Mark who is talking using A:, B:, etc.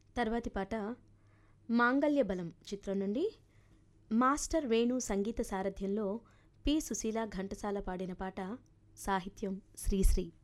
A: తర్వాతి పాట మాంగళ్య బలం చిత్రం నుండి మాస్టర్ వేణు సంగీత సారథ్యంలో పి సుశీల ఘంటసాల పాడిన పాట. సాహిత్యం శ్రీశ్రీ.